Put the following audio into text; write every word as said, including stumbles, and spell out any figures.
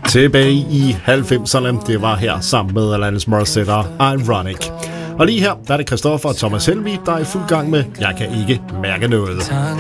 Tilbage i halvfemserne, det var her sammen med Alanis Morissette og Ironic. Og lige her, der er det Christoffer og Thomas Helvig, der er i fuld gang med Jeg kan ikke mærke noget.